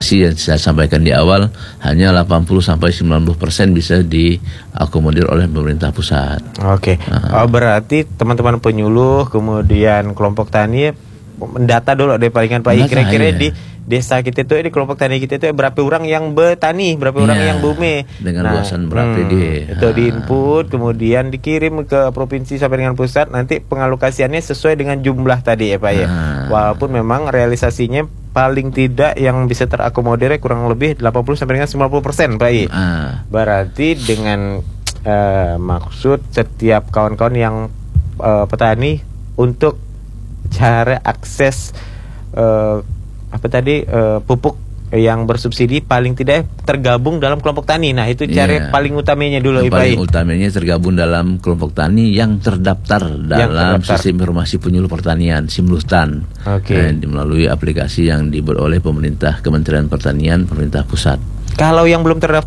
yang saya sampaikan di awal, hanya 80-90% bisa diakomodir oleh pemerintah pusat. Oke. Berarti teman-teman penyuluh kemudian kelompok tani mendata dulu deh palingan Pak I, kira-kira di desa kita itu, di kelompok tani kita itu berapa orang yang bertani, berapa orang yang bumi dengan luasan berapa itu diinput, kemudian dikirim ke provinsi sampai dengan pusat, nanti pengalokasiannya sesuai dengan jumlah tadi ya Pak ya. Walaupun memang realisasinya paling tidak yang bisa terakomodir kurang lebih 80 sampai dengan 90% Pak I. Berarti dengan maksud setiap kawan-kawan yang petani untuk cara akses pupuk yang bersubsidi paling tidak tergabung dalam kelompok tani. Nah itu cara paling utamanya dulu Yang paling utamanya tergabung dalam kelompok tani yang terdaftar dalam sistem informasi penyuluh pertanian Simlustan, melalui aplikasi yang dibuat oleh pemerintah, Kementerian Pertanian, pemerintah pusat. Kalau yang belum terdaftar